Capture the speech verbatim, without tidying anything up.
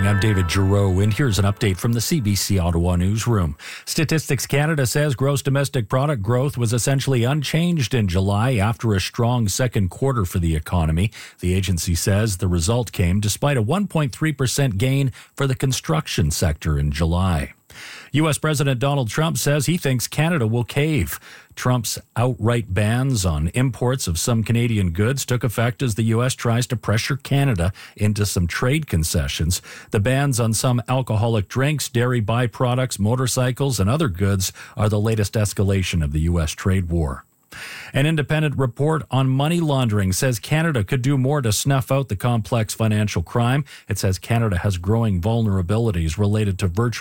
I'm David Giroux, and here's an update from the C B C Ottawa newsroom. Statistics Canada says gross domestic product growth was essentially unchanged in July after a strong second quarter for the economy. The agency says the result came despite a one point three percent gain for the construction sector in July. U S President Donald Trump says he thinks Canada will cave. Trump's outright bans on imports of some Canadian goods took effect as the U S tries to pressure Canada into some trade concessions. The bans on some alcoholic drinks, dairy byproducts, motorcycles, and other goods are the latest escalation of the U S trade war. An independent report on money laundering says Canada could do more to snuff out the complex financial crime. It says Canada has growing vulnerabilities related to virtual